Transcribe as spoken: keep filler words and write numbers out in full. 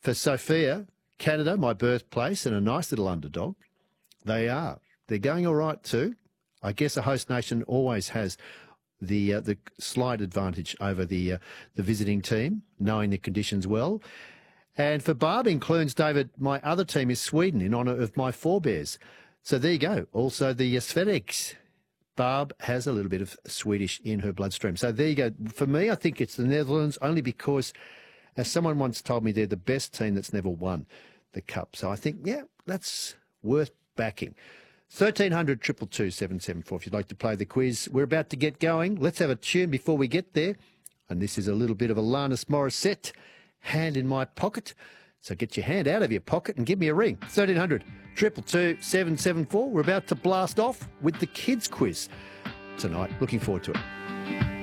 for Sophia, Canada, my birthplace, and a nice little underdog. They are. They're going all right too. I guess a host nation always has the uh, the slight advantage over the uh, the visiting team, knowing the conditions well. And for Barb in Clunes, David, my other team is Sweden in honour of my forebears. So there you go. Also the uh, Sveneks. Barb has a little bit of Swedish in her bloodstream. So there you go. For me, I think it's the Netherlands only because, as someone once told me, they're the best team that's never won the Cup. So I think, yeah, that's worth backing. thirteen hundred, two two two, seven seven four if you'd like to play the quiz. We're about to get going. Let's have a tune before we get there. And this is a little bit of Alanis Morissette, Hand in My Pocket. So get your hand out of your pocket and give me a ring. thirteen hundred, two two two, seven seven four. We're about to blast off with the kids quiz tonight. Looking forward to it.